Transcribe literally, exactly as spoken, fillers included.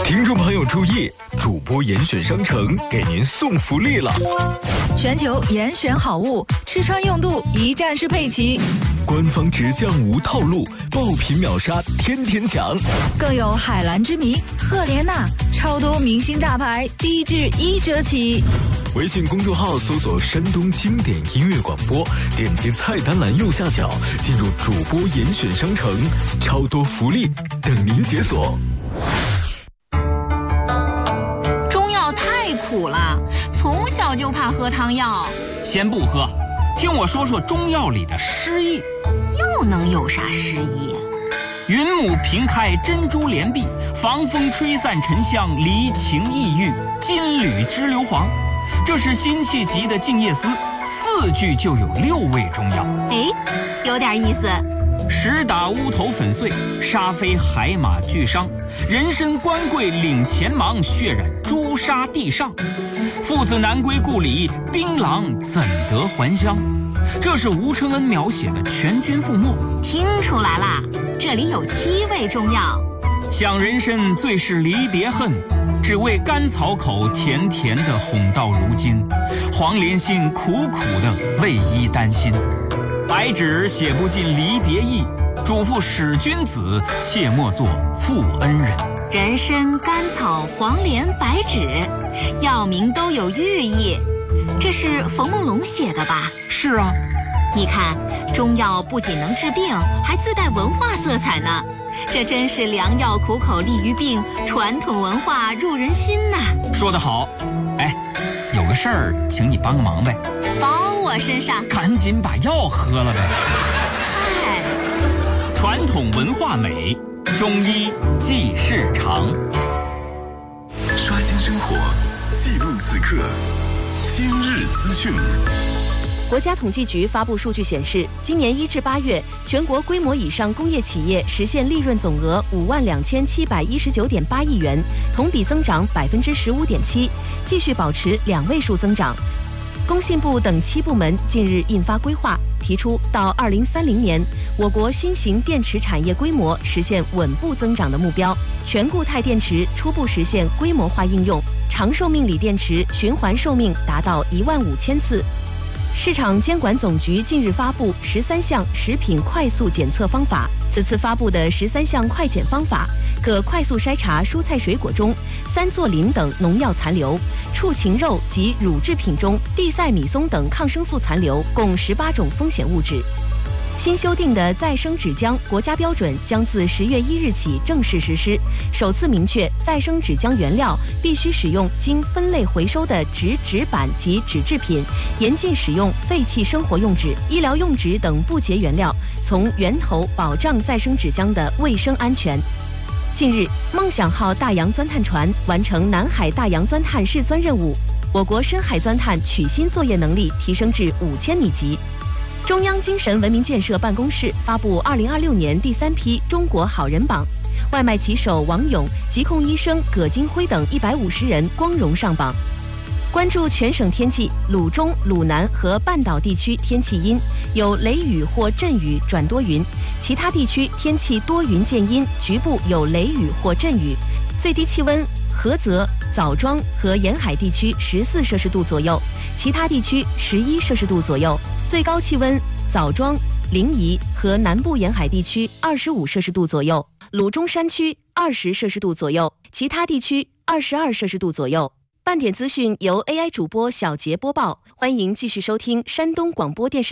听众朋友注意，主播严选商城给您送福利了！ 全球严选好物，吃穿用度一站式配齐。 官方直降无套路，爆品秒杀天天抢。 更有海蓝之谜、赫莲娜，超多明星大牌，低至一折起。 微信公众号搜索山东经典音乐广播，点击菜单栏右下角，进入主播严选商城，超多福利等您解锁。 中药太苦了，从小就怕喝汤药。 先不喝，听我说说中药里的诗意。 又能有啥诗意？ 云母平开珍珠帘碧，防风吹散沉香，离情抑郁，金缕织硫磺。这是辛弃疾的《静夜思》，四句就有六味中药。 哎，有点意思。 石打乌头粉碎，沙飞海马俱伤。人参官桂领前忙，血染朱砂地上。父子难归故里，槟榔怎得还乡？这是吴承恩描写的全军覆没。 听出来啦，这里有七味中药。 想人参最是离别恨，只为甘草口甜甜的哄到如今。黄连心苦苦的为伊担心。白纸写不尽离别意，嘱咐使君子，切莫作负恩人。 人参、甘草、黄连、白芷，药名都有寓意。这是冯梦龙写的吧？ 是啊。 你看，中药不仅能治病，还自带文化色彩呢。这真是良药苦口利于病，传统文化入人心呐。 说得好。哎，有个事儿，请你帮个忙呗。 包我身上。 赶紧把药喝了呗。 嗨， 传统文化美，中医记事长。 刷新生活，记录此刻，今日资讯。 国家统计局发布数据显示，今年一至八月，全国规模以上工业企业实现利润总额五万两千七百一十九点八亿元，同比增长百分之十五点七，继续保持两位数增长。工信部等七部门近日印发规划，提出到二零三零年，我国新型电池产业规模实现稳步增长的目标，全固态电池初步实现规模化应用，长寿命锂电池循环寿命达到一万五千次。市场监管总局近日发布十三项食品快速检测方法，此次发布的十三项快检方法，可快速筛查蔬菜水果中三唑啉等农药残留、畜禽肉及乳制品中地塞米松等抗生素残留，共十八种风险物质。新修订的再生纸浆国家标准将自十月一日起正式实施，首次明确再生纸浆原料必须使用经分类回收的纸纸板及纸制品，严禁使用废弃生活用纸、医疗用纸等不洁原料，从源头保障再生纸浆的卫生安全。近日，梦想号大洋钻探船完成南海大洋钻探试钻任务，我国深海钻探取芯作业能力提升至五千米级。中央精神文明建设办公室发布二零二六年第三批中国好人榜，外卖骑手王勇、疾控医生葛金辉等一百五十人光荣上榜。关注全省天气，鲁中、鲁南和半岛地区天气阴，有雷雨或阵雨转多云，其他地区天气多云见阴，局部有雷雨或阵雨。最低气温，菏泽、枣庄和沿海地区十四摄氏度左右，其他地区十一摄氏度左右。最高气温，枣庄、临沂和南部沿海地区二十五摄氏度左右，鲁中山区二十摄氏度左右，其他地区二十二摄氏度左右。半点资讯由 A I 主播小杰播报，欢迎继续收听山东广播电视。